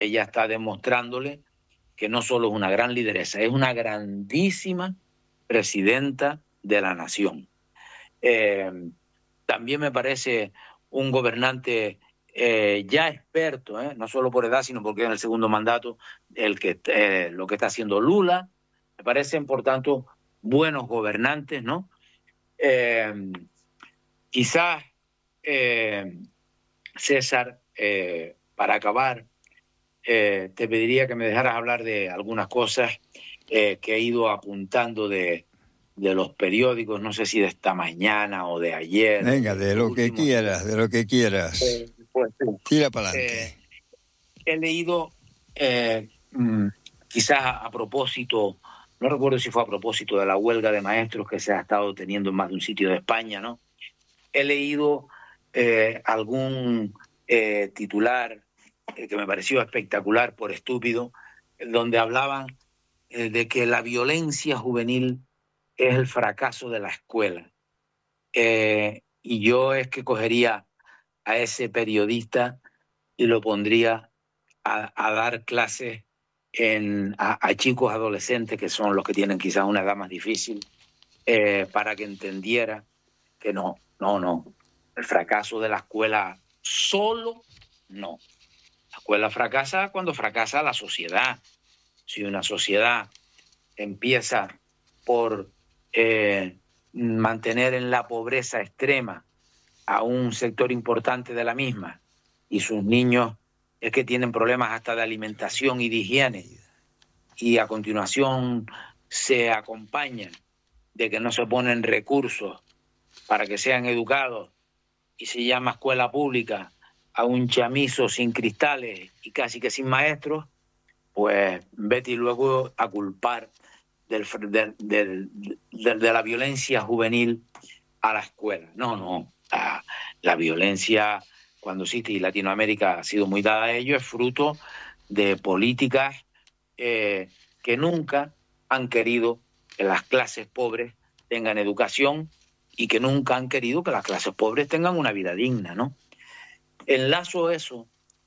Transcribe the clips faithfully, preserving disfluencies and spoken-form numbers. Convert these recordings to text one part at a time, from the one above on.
ella está demostrándole que no solo es una gran lideresa, es una grandísima presidenta de la nación. Eh, también me parece un gobernante eh, ya experto, eh, no solo por edad, sino porque en el segundo mandato, el que, eh, lo que está haciendo Lula, me parecen, por tanto, buenos gobernantes, ¿no? Eh, quizás, eh, César, eh, para acabar, eh, te pediría que me dejaras hablar de algunas cosas eh, que he ido apuntando de, de los periódicos, no sé si de esta mañana o de ayer. Venga, de, de lo que quieras, días. de lo que quieras. Eh, pues, Tira para adelante. Eh, he leído, eh, mm, quizás a, a propósito, no recuerdo si fue a propósito de la huelga de maestros que se ha estado teniendo en más de un sitio de España, ¿no? He leído eh, algún eh, titular eh, que me pareció espectacular por estúpido, donde hablaban eh, de que la violencia juvenil es el fracaso de la escuela. Eh, y yo es que cogería a ese periodista y lo pondría a, a dar clases en, a, a chicos adolescentes, que son los que tienen quizás una edad más difícil, eh, para que entendiera que no, no, no. El fracaso de la escuela solo no. La escuela fracasa cuando fracasa la sociedad. Si una sociedad empieza por eh, mantener en la pobreza extrema a un sector importante de la misma y sus niños es que tienen problemas hasta de alimentación y de higiene, y a continuación se acompañan de que no se ponen recursos para que sean educados y se llama escuela pública a un chamizo sin cristales y casi que sin maestros, pues vete y luego a culpar del, del, del, de, de la violencia juvenil a la escuela. No, no, la, la violencia cuando existe, y Latinoamérica ha sido muy dada a ello, es fruto de políticas eh, que nunca han querido que las clases pobres tengan educación y que nunca han querido que las clases pobres tengan una vida digna, ¿no? Enlazo eso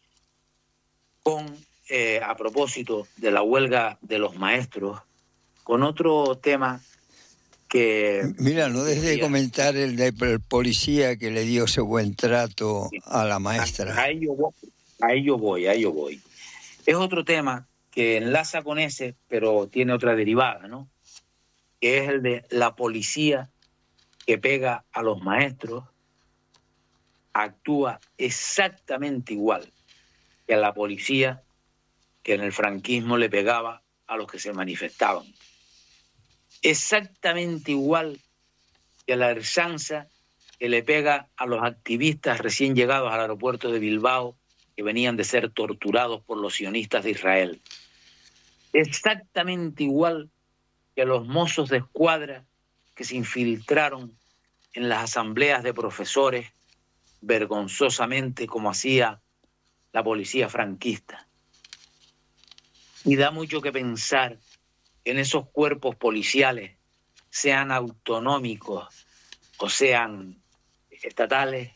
con, eh, a propósito de la huelga de los maestros, con otro tema que... Mira, no dejes de comentar el del policía que le dio ese buen trato a la maestra. A, a, ello voy, a ello voy, a ello voy. Es otro tema que enlaza con ese, pero tiene otra derivada, ¿no? Que es el de la policía que pega a los maestros, actúa exactamente igual que a la policía que en el franquismo le pegaba a los que se manifestaban. Exactamente igual que la Ertzaintza que le pega a los activistas recién llegados al aeropuerto de Bilbao que venían de ser torturados por los sionistas de Israel. Exactamente igual que a los mozos de escuadra que se infiltraron en las asambleas de profesores vergonzosamente como hacía la policía franquista. Y da mucho que pensar que en esos cuerpos policiales, sean autonómicos o sean estatales,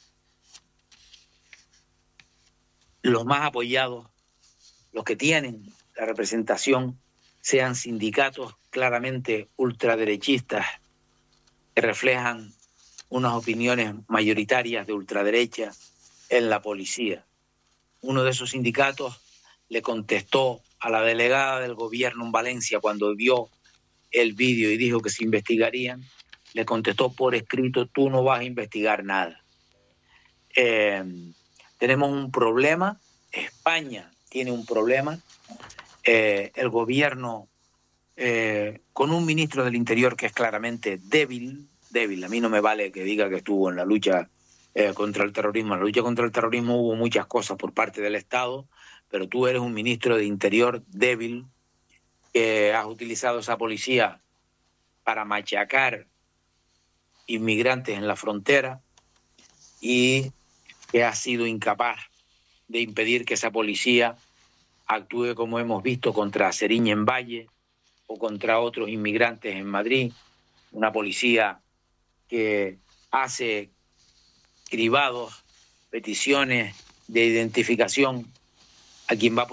los más apoyados, los que tienen la representación, sean sindicatos claramente ultraderechistas que reflejan unas opiniones mayoritarias de ultraderecha en la policía. Uno de esos sindicatos le contestó a la delegada del gobierno en Valencia cuando vio el vídeo y dijo que se investigarían, le contestó por escrito: tú no vas a investigar nada. Eh, tenemos un problema, España tiene un problema, eh, el gobierno eh, con un ministro del Interior que es claramente débil, débil, a mí no me vale que diga que estuvo en la lucha eh, contra el terrorismo. En la lucha contra el terrorismo hubo muchas cosas por parte del Estado, pero tú eres un ministro de Interior débil, que has utilizado esa policía para machacar inmigrantes en la frontera y que has sido incapaz de impedir que esa policía actúe como hemos visto contra Seriña en Valle o contra otros inmigrantes en Madrid, una policía que hace cribados, peticiones de identificación a quien va por